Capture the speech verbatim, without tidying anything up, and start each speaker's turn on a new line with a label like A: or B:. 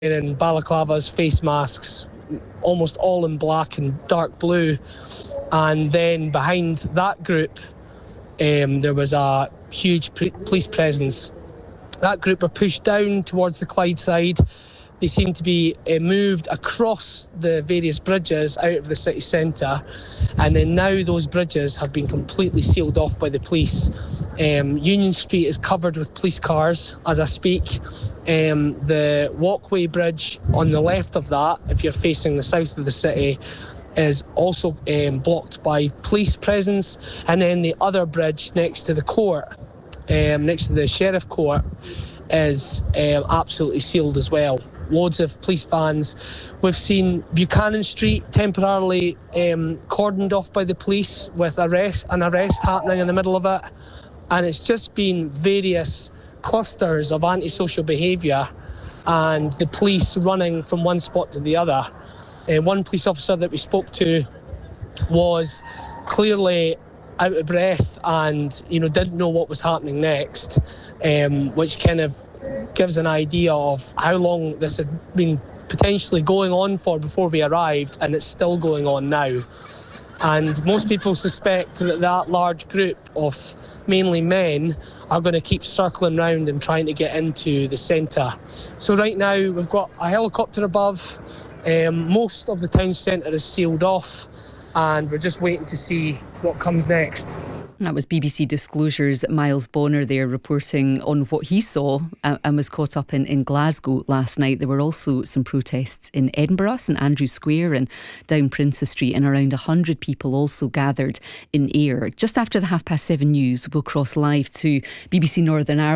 A: wearing balaclavas, face masks, almost all in black and dark blue. And then behind that group, um, there was a huge pre- police presence. That group were pushed down towards the Clyde side. They seem to be uh, moved across the various bridges out of the city centre, and then now those bridges have been completely sealed off by the police. Um, Union Street is covered with police cars as I speak. Um, the walkway bridge on the left of that, if you're facing the south of the city, is also um, blocked by police presence, and then the other bridge next to the court, um, next to the sheriff court, is um, absolutely sealed as well. Loads of police vans. We've seen Buchanan Street temporarily um, cordoned off by the police with arrest, an arrest happening in the middle of it. And it's just been various clusters of antisocial behaviour and the police running from one spot to the other. Uh, one police officer that we spoke to was clearly out of breath and, you know, didn't know what was happening next, um, which kind of gives an idea of how long this had been potentially going on for before we arrived, and it's still going on now. And most people suspect that that large group of mainly men are going to keep circling round and trying to get into the centre. So right now we've got a helicopter above. Um, most of the town centre is sealed off, and we're just waiting to see what comes next.
B: That was B B C Disclosure's Miles Bonner there reporting on what he saw and was caught up in, in Glasgow last night. There were also some protests in Edinburgh, St Andrews Square and down Princes Street, and around one hundred people also gathered in Ayr. Just after the half past seven news, we'll cross live to B B C Northern Ireland.